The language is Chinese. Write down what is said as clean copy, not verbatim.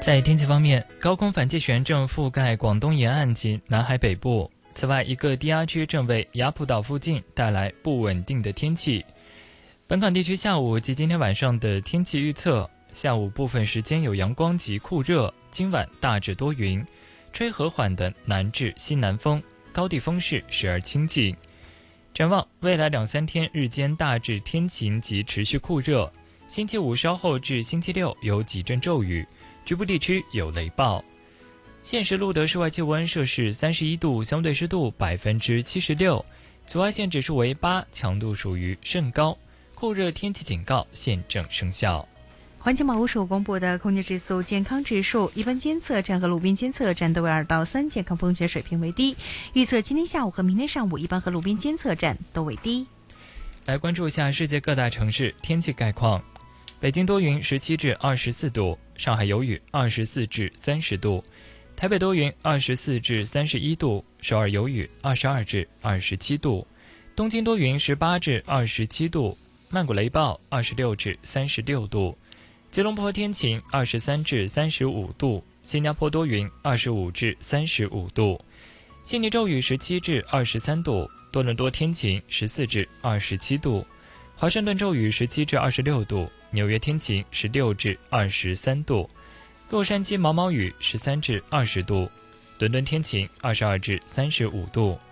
在天气方面，高空反气旋正覆盖广东沿岸及南海北部。此外，一个低压区正为雅浦岛附近带来不稳定的天气。本港地区下午及今天晚上的天气预测：下午部分时间有阳光及酷热，今晚大致多云，吹和缓的南至西南风，高地风势时而清劲。展望未来2-3天，日间大致天晴及持续酷热。星期五稍后至星期六有几阵骤雨，局部地区有雷暴。现时录得室外气温摄氏31度，相对湿度76%，紫外线指数为8，强度属于甚高，酷热天气警告现正生效。 环境保护署公布的空气质素健康指数，一般监测站和路边监测站都为2到3，健康风险水平为低。预测今天下午和明天上午，一般和路边监测站都为低。 来关注一下世界各大城市天气概况。北京多云17至24度，上海有雨24至30度，台北多云24至31度，首尔有雨22至27度，东京多云18至27度，曼谷雷暴26至36度，吉隆坡天晴23至35度，新加坡多云25至35度，悉尼骤雨17至23度，多伦多天晴14至27度，华盛顿骤雨17至26度，纽约天晴16至23度，洛杉矶毛毛雨13至20度，伦敦天晴22至35度。